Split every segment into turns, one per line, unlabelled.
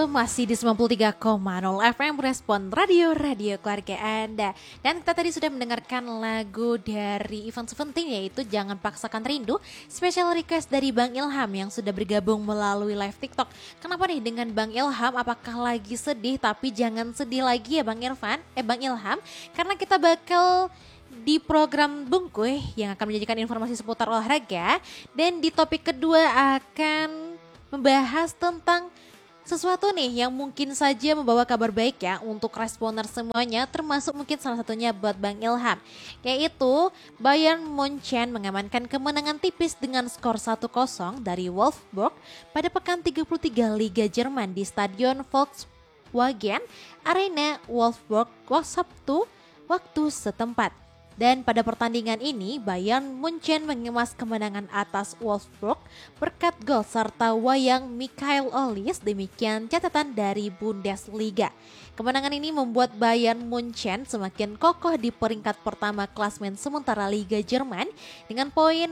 masih di 93,0 FM Respon Radio keluarga Anda. Dan kita tadi sudah mendengarkan lagu dari Ivan Seventeen, yaitu Jangan Paksakan Rindu, special request dari Bang Ilham yang sudah bergabung melalui live TikTok. Kenapa nih dengan Bang Ilham? Apakah lagi sedih? Tapi jangan sedih lagi ya Bang Ilham, karena kita bakal di program Bungkuy yang akan menjadikan informasi seputar olahraga. Dan di topik kedua akan membahas tentang sesuatu nih yang mungkin saja membawa kabar baik ya untuk responer semuanya, termasuk mungkin salah satunya buat Bang Ilham, yaitu Bayern Munchen mengamankan kemenangan tipis dengan skor 1-0 dari Wolfsburg pada pekan 33 Liga Jerman di Stadion Volkswagen Arena Wolfsburg Sabtu waktu setempat. Dan pada pertandingan ini Bayern Munchen mengemas kemenangan atas Wolfsburg berkat gol serta wayang Michael Olise, demikian catatan dari Bundesliga. Kemenangan ini membuat Bayern Munchen semakin kokoh di peringkat pertama klasmen sementara Liga Jerman dengan poin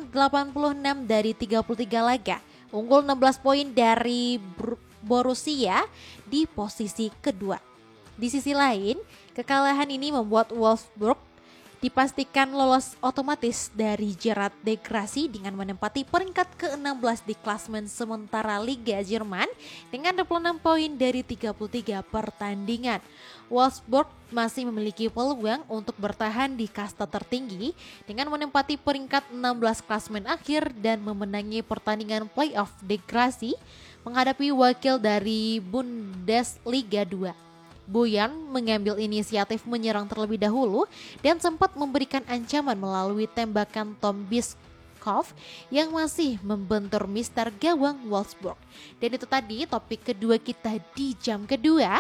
86 dari 33 laga, unggul 16 poin dari Borussia di posisi kedua. Di sisi lain, kekalahan ini membuat Wolfsburg dipastikan lolos otomatis dari jerat degradasi dengan menempati peringkat ke-16 di klasmen sementara Liga Jerman dengan 26 poin dari 33 pertandingan. Wolfsburg masih memiliki peluang untuk bertahan di kasta tertinggi dengan menempati peringkat 16 klasmen akhir dan memenangi pertandingan playoff degradasi menghadapi wakil dari Bundesliga 2. Bayern mengambil inisiatif menyerang terlebih dahulu dan sempat memberikan ancaman melalui tembakan Tom Biskov yang masih membentur mister gawang Wolfsburg. Dan itu tadi topik kedua kita di jam kedua.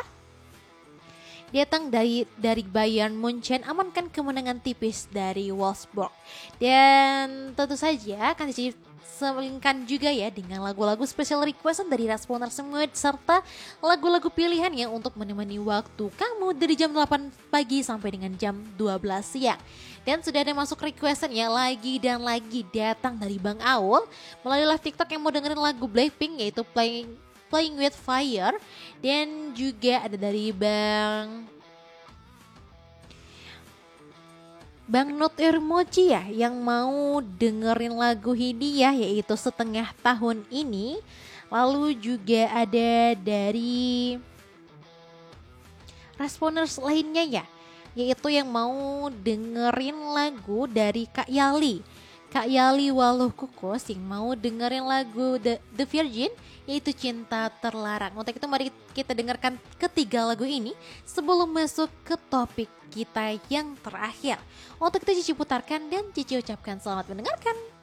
Datang dari Bayern Munchen amankan kemenangan tipis dari Wolfsburg. Dan tentu saja akan diselingkan juga ya dengan lagu-lagu special requestan dari responer semua serta lagu-lagu pilihan ya untuk menemani waktu kamu dari jam 8 pagi sampai dengan jam 12 siang. Dan sudah ada masuk requestan ya lagi dan lagi datang dari Bang Aul melalui live TikTok yang mau dengerin lagu Blackpink yaitu Playing with Fire, dan juga ada dari Bang Not Irmoji ya yang mau dengerin lagu Hidiyah yaitu Setengah Tahun Ini. Lalu juga ada dari responers lainnya ya, yaitu yang mau dengerin lagu dari Kak Yali Waluh Kukos yang mau dengerin lagu The Virgin yaitu Cinta Terlarang. Untuk itu mari kita dengarkan ketiga lagu ini sebelum masuk ke topik kita yang terakhir. Untuk itu Cici putarkan dan Cici ucapkan selamat mendengarkan.